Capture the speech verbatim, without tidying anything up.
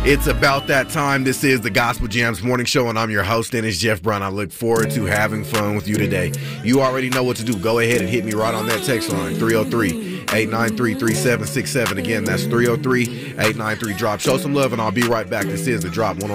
It's about that time. This is the Gospel Jams Morning Show, and I'm your host, Dennis Jeff Brown. I look forward to having fun with you today. You already know what to do. Go ahead and hit me right on that text line, three oh three, eight nine three, three seven six seven. Again, that's three oh three, eight nine three, drop. Show some love, and I'll be right back. This is The Drop.